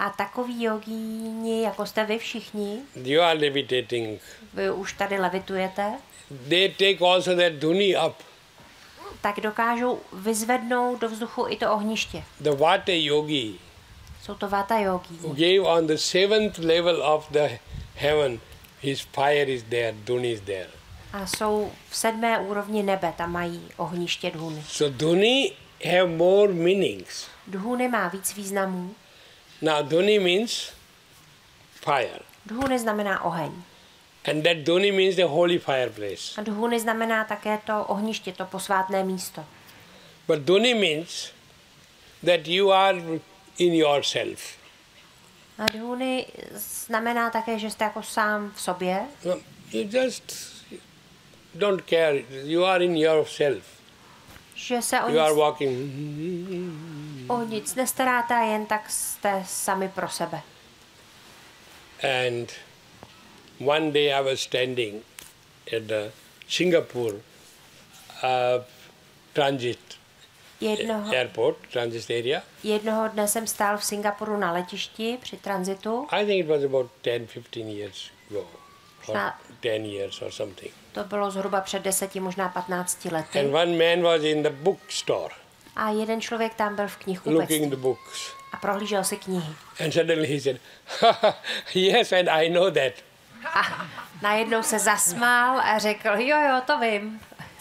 A takový jogíni, jako jste vy všichni, you are levitating. vy už tady levitujete, They take also that dhuni up. tak dokážou vyzvednout do vzduchu i to ohniště. The Vata yogi Jsou to vata who jogíni. gave on the 7th level of the heaven, his fire is there, dhuni is there. A jsou v 7. úrovni nebe, tam mají ohniště dhuni. So dhuni have more meanings. Dhuni má víc významů. Now dhuni means fire. Dhuni znamená oheň. And that dhuni means the holy fireplace. A dhuni znamená také to ohniště, to posvátné místo. But dhuni means that you are in yourself. A dhuni znamená také, že jste jako sám v sobě. No, you just don't care. You are in yourself. Že se You are walking. o nic nestaráte a jen tak jste sami pro sebe. And one day I was standing at the Singapore transit airport, transit area. Jednoho dne jsem stál v Singapuru na letišti při tranzitu. I think it was about 10-15 years ago. Or Možná- 10 years or something. To bylo zhruba před 10, možná 15 lety. And one man was in the bookstore A jeden člověk tam byl v looking knihkupectví the books. a prohlížel si knihy. And suddenly he said, yes, and I know that. A najednou se zasmál a řekl, jo, to vím.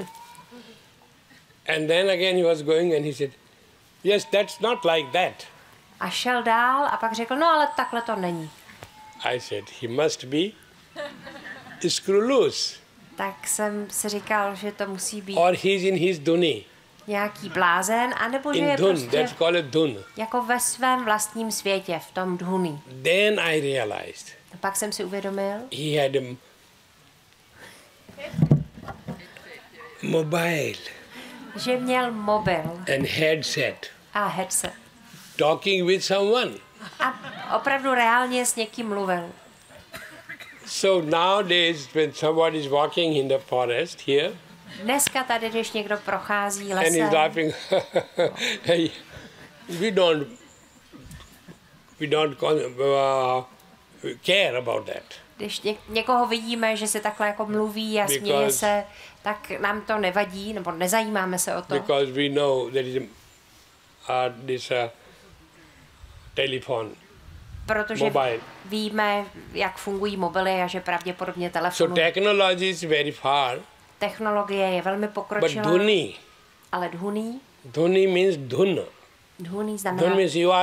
And then again he was going and he said, yes, that's not like that. A šel dál a pak řekl, no ale takhle to není. I said, he must be screw loose. Tak jsem si říkal, že to musí být Or he's in his dhuni. nějaký blázen, anebo že In je dhun, prostě that's called a dhun. jako ve svém vlastním světě, v tom dhuni. Then I realized A pak jsem si uvědomil, he had a mobile že měl mobil and headset, a headset. talking with someone. A opravdu reálně s někým mluvil. So nowadays, when somebody is walking in the forest here, Dneska tady, když někdo prochází and he's lesem laughing, hey, we don't care about that. když někoho vidíme, že se takhle jako mluví a směje se, tak nám to nevadí, nebo nezajímáme se o to. Because we know there is this telephone, Protože mobile. víme, jak fungují mobily a že pravděpodobně So telefonují. technology is very far, Technologie je velmi but pokročilá, dhuni, ale dhuni means dhun. dhuni Dhun znamená, means you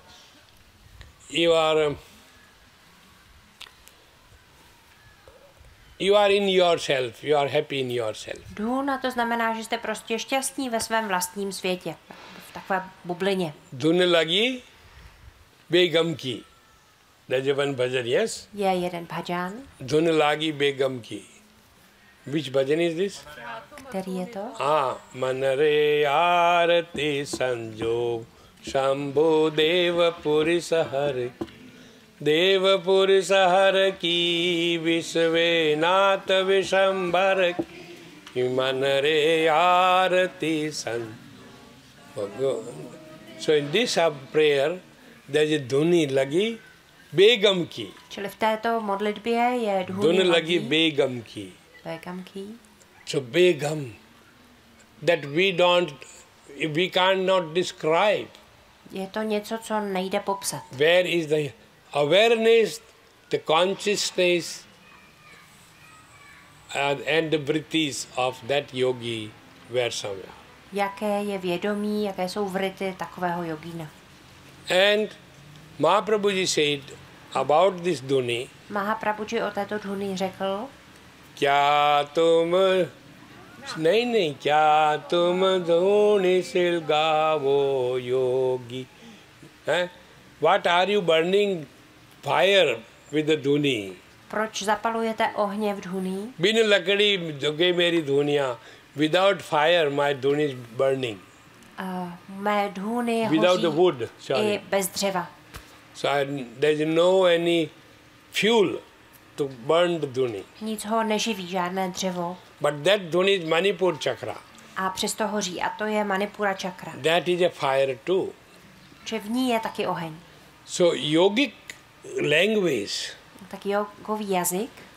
are in yourself, you are happy in yourself. dhun, a to znamená, že jste prostě šťastní ve svém vlastním světě, v takové bublině. Dhun lagi, begam ki. That's one bhajan, yes? Je jeden bhajan, Dhun lagi begam ki. Which bhajan is this? který je to? Manare arati sanjog shambhu deva purisahare deva purisahare ki visve nath vishambhar ki manare arati san. So in this prayer there is a dhuni lagi begam ki. Čili v této modlitbě je Dhuni dhuni lagi lagi, begam ki. begam ki. So begam, that we cannot describe. Je to něco, co nejde popsat. Where is the awareness, the consciousness, and the vrittis of that yogi were somewhere. Jaké je vědomí, jaké jsou vrity takového jogína. And Mahaprabhuji said about this dhuni, Mahaprabhuji o této dhuni řekl, kya tum nahi kya tum dhuni sil gavo yogi. What are you burning fire with the dhuni? proč zapalujete ohně v dhuni? Bin lakdi joge meri dhuniya. Without fire my dhuni is burning. Mé dhuni Without the hoří wood, i sorry. bez dřeva. So there is no any fuel to burn the dhuni. Nic ho neživí, žádné dřevo. But that dhuni is Manipur chakra. A přesto hoří. A to je Manipura čakra. That is a fire too. Že v ní je taky oheň. So yogic language Tak jogový jazyk